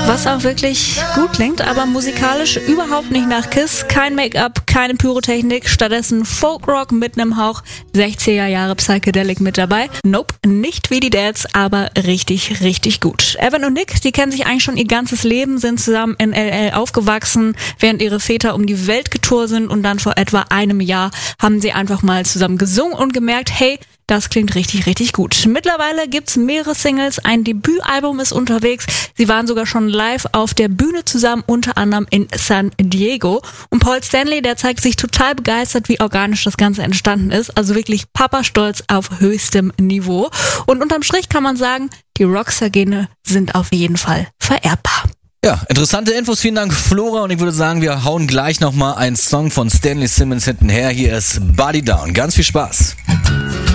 Was auch wirklich gut klingt, aber musikalisch überhaupt nicht nach Kiss. Kein Make-up, keine Pyrotechnik, stattdessen Folkrock mit einem Hauch 60er Jahre Psychedelic mit dabei. Nope, nicht wie die Dads, aber richtig, richtig gut. Evan und Nick, die kennen sich eigentlich schon ihr ganzes Leben, sind zusammen in L.A. aufgewachsen, während ihre Väter um die Welt getourt sind und dann vor etwa einem Jahr haben sie einfach mal zusammen gesungen und gemerkt, hey, das klingt richtig, richtig gut. Mittlerweile gibt's mehrere Singles, ein Debütalbum ist unterwegs. Sie waren sogar schon live auf der Bühne zusammen, unter anderem in San Diego. Und Paul Stanley, der zeigt sich total begeistert, wie organisch das Ganze entstanden ist. Also wirklich Papa-Stolz auf höchstem Niveau. Und unterm Strich kann man sagen, die Rockstar-Gene sind auf jeden Fall vererbbar. Ja, interessante Infos, vielen Dank Flora, und ich würde sagen, wir hauen gleich nochmal einen Song von Stanley Simmons hintenher. Hier ist Body Down, ganz viel Spaß.